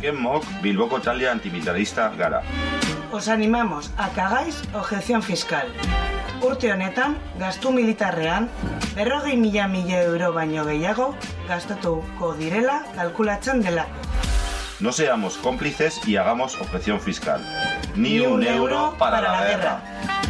Kenmok Bilboko talde antimilitarista gara. Os animamos a que hagáis objeción fiscal. Urte honetan, gastu militarrean, 40.000 euro baino gehiago gastatuko direla kalkulatzen delako. No seamos cómplices y hagamos objeción fiscal. Ni un euro para la guerra.